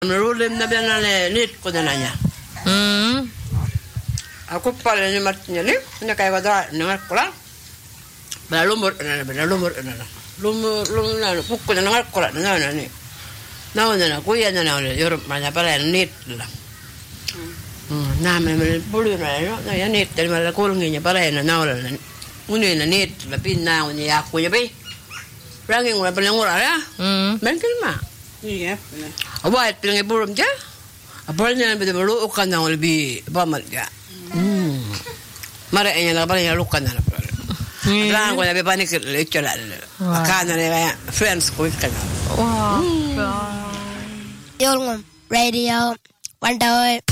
Merulim na biya na nit ko na niya. Ako pala ni Martin niya, kaya wala nangat ko lang. Lumur na. Lumur na, pukul na nangat ko lang na ni. Nauna na, kuya na Europe man na pala nit lang. Namin pulo na yan nit, dahil malakulungin niya pala na nawala na. Uno na nit, lapin na niya ako niya ba? Ranging wala pa lang urara. Bangkil ma. Iya. Awat pilang iburum dia. Apal niya bede malu ukan na lebih bamal dia. Mara nya la pala ya lukan na pala. Lang ko na be panik lechala. Akana ne friends ko ikana. Wow. Yolngom Radio 1